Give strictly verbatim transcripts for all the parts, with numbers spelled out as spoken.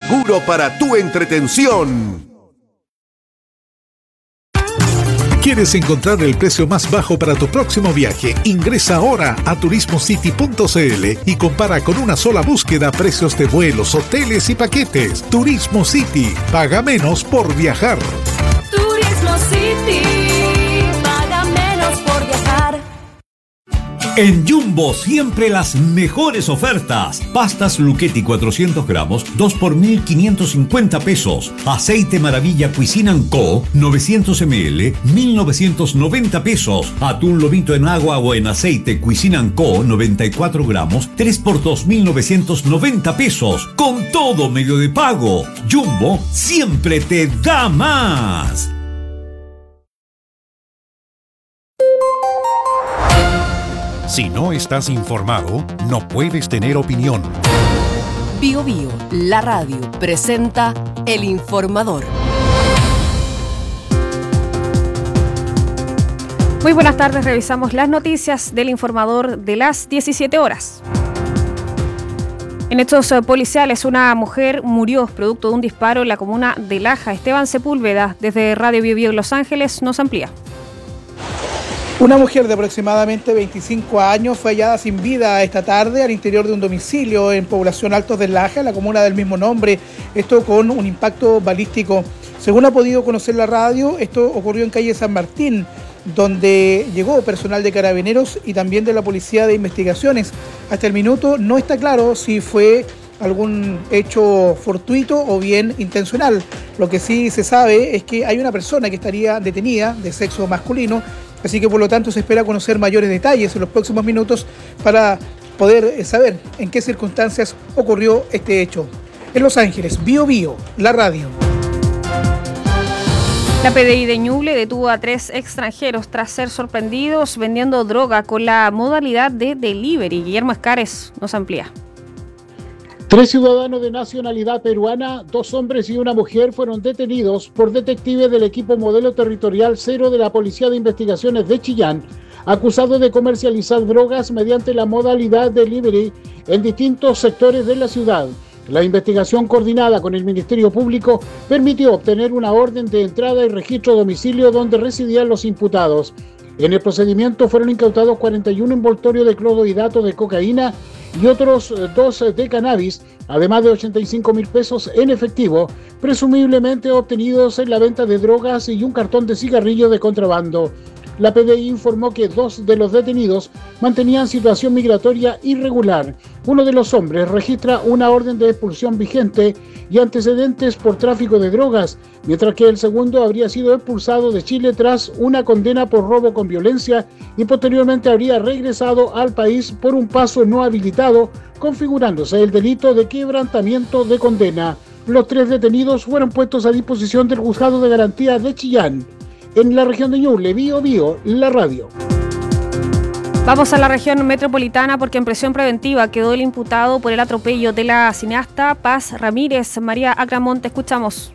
seguro para tu entretención. ¿Quieres encontrar el precio más bajo para tu próximo viaje? Ingresa ahora a turismo city punto c l y compara con una sola búsqueda precios de vuelos, hoteles y paquetes. Turismo City. Paga menos por viajar. Turismo City. Paga menos por viajar. En Jumbo siempre las mejores ofertas. Pastas Lucchetti cuatrocientos gramos, dos por mil quinientos cincuenta pesos. Aceite Maravilla Cuisine and Co, novecientos mililitros, mil novecientos noventa pesos. Atún lomito en agua o en aceite Cuisine and Co, noventa y cuatro gramos, tres por dos mil novecientos noventa pesos. Con todo medio de pago. Jumbo siempre te da más. Si no estás informado, no puedes tener opinión. Bio Bio, la radio, presenta El Informador. Muy buenas tardes, revisamos las noticias del Informador de las diecisiete horas. En hechos policiales, una mujer murió producto de un disparo en la comuna de Laja. Esteban Sepúlveda, desde Radio Bio Bio en Los Ángeles, nos amplía. Una mujer de aproximadamente veinticinco años fue hallada sin vida esta tarde al interior de un domicilio en población Altos de Laja, en la comuna del mismo nombre, esto con un impacto balístico. Según ha podido conocer la radio, esto ocurrió en calle San Martín, donde llegó personal de Carabineros y también de la Policía de Investigaciones. Hasta el minuto no está claro si fue algún hecho fortuito o bien intencional. Lo que sí se sabe es que hay una persona que estaría detenida de sexo masculino, así que por lo tanto se espera conocer mayores detalles en los próximos minutos para poder saber en qué circunstancias ocurrió este hecho. En Los Ángeles, Bio Bio, la radio. La P D I de Ñuble detuvo a tres extranjeros tras ser sorprendidos vendiendo droga con la modalidad de delivery. Guillermo Escares nos amplía. Tres ciudadanos de nacionalidad peruana, dos hombres y una mujer fueron detenidos por detectives del equipo Modelo Territorial Cero de la Policía de Investigaciones de Chillán, acusados de comercializar drogas mediante la modalidad delivery en distintos sectores de la ciudad. La investigación coordinada con el Ministerio Público permitió obtener una orden de entrada y registro de domicilio donde residían los imputados. En el procedimiento fueron incautados cuarenta y uno envoltorios de clorhidrato de cocaína y otros dos de cannabis, además de ochenta y cinco mil pesos en efectivo, presumiblemente obtenidos en la venta de drogas y un cartón de cigarrillos de contrabando. La P D I informó que dos de los detenidos mantenían situación migratoria irregular. Uno de los hombres registra una orden de expulsión vigente y antecedentes por tráfico de drogas, mientras que el segundo habría sido expulsado de Chile tras una condena por robo con violencia y posteriormente habría regresado al país por un paso no habilitado, configurándose el delito de quebrantamiento de condena. Los tres detenidos fueron puestos a disposición del Juzgado de Garantía de Chillán. En la región de Ñuble, Bio Bio, la radio. Vamos a la región metropolitana porque en prisión preventiva quedó el imputado por el atropello de la cineasta Paz Ramírez. María Agramonte, escuchamos.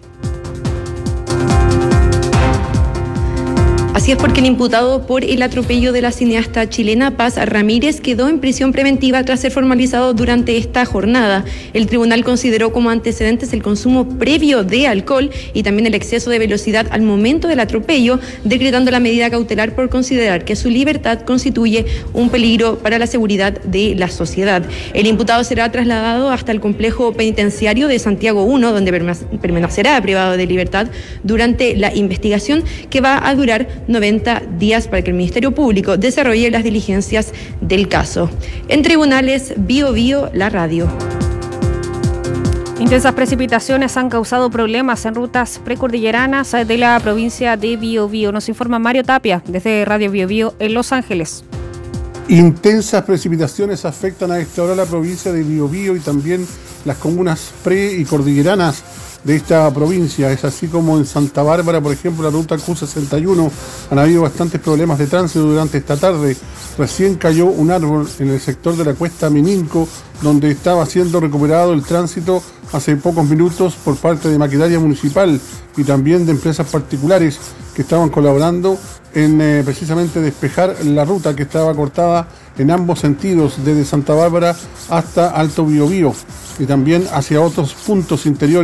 Así es, porque el imputado por el atropello de la cineasta chilena Paz Ramírez quedó en prisión preventiva tras ser formalizado durante esta jornada. El tribunal consideró como antecedentes el consumo previo de alcohol y también el exceso de velocidad al momento del atropello, decretando la medida cautelar por considerar que su libertad constituye un peligro para la seguridad de la sociedad. El imputado será trasladado hasta el complejo penitenciario de Santiago uno, donde permanecerá privado de libertad durante la investigación, que va a durar noventa días para que el Ministerio Público desarrolle las diligencias del caso. En tribunales, Bio Bio, la radio. Intensas precipitaciones han causado problemas en rutas precordilleranas de la provincia de Bio Bio. Nos informa Mario Tapia desde Radio Bio Bio en Los Ángeles. Intensas precipitaciones afectan a esta hora la provincia de Bio Bio y también las comunas pre y cordilleranas de esta provincia. Es así como en Santa Bárbara, por ejemplo, la ruta Q sesenta y uno, han habido bastantes problemas de tránsito durante esta tarde. Recién cayó un árbol en el sector de la Cuesta Minilco, donde estaba siendo recuperado el tránsito hace pocos minutos por parte de Maquinaria Municipal y también de empresas particulares que estaban colaborando en eh, precisamente despejar la ruta que estaba cortada en ambos sentidos, desde Santa Bárbara hasta Alto Biobío y también hacia otros puntos interiores